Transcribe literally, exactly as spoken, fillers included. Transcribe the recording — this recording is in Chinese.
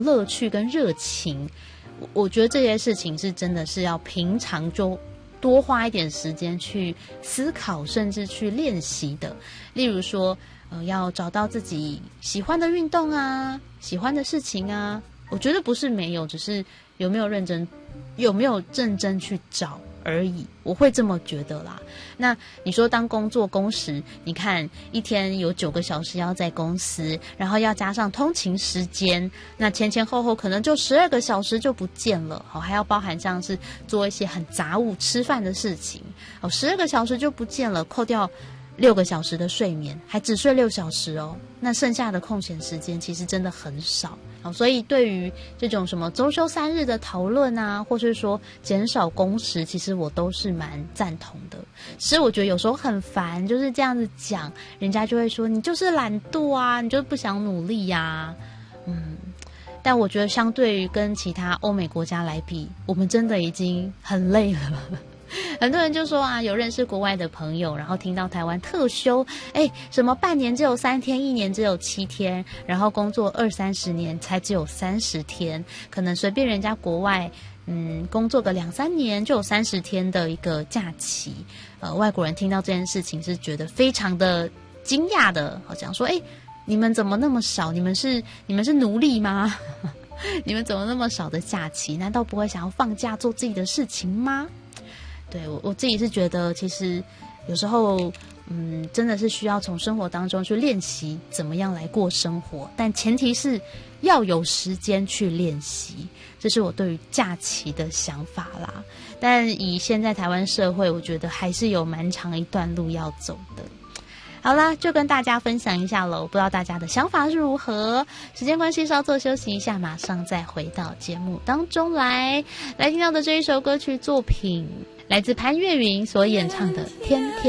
乐趣跟热情，我觉得这些事情是真的是要平常就多花一点时间去思考，甚至去练习的。例如说，呃，要找到自己喜欢的运动啊，喜欢的事情啊。我觉得不是没有，只是有没有认真，有没有认真去找而已，我会这么觉得啦。那你说当工作工时，你看一天有九个小时要在公司，然后要加上通勤时间，那前前后后可能就十二个小时就不见了，好，还要包含像是做一些很杂物吃饭的事情，哦，十二个小时就不见了，扣掉六个小时的睡眠，还只睡六小时哦，那剩下的空闲时间其实真的很少。好，所以对于这种什么周休三日的讨论啊，或是说减少工时，其实我都是蛮赞同的。其实我觉得有时候很烦，就是这样子讲，人家就会说你就是懒惰啊，你就是不想努力呀、啊。嗯，但我觉得相对于跟其他欧美国家来比，我们真的已经很累了。很多人就说啊，有认识国外的朋友，然后听到台湾特休，哎，什么半年只有三天，一年只有七天，然后工作二三十年才只有三十天，可能随便人家国外，嗯，工作个两三年就有三十天的一个假期。呃，外国人听到这件事情是觉得非常的惊讶的，好像说，哎，你们怎么那么少？你们是你们是奴隶吗？你们怎么那么少的假期？难道不会想要放假做自己的事情吗？对，我我自己是觉得，其实有时候，嗯，真的是需要从生活当中去练习怎么样来过生活，但前提是要有时间去练习，这是我对于假期的想法啦。但以现在台湾社会，我觉得还是有蛮长一段路要走的。好啦，就跟大家分享一下咯，不知道大家的想法是如何。时间关系，稍作休息一下，马上再回到节目当中来。来听到的这一首歌曲作品，来自潘越云所演唱的《天天》。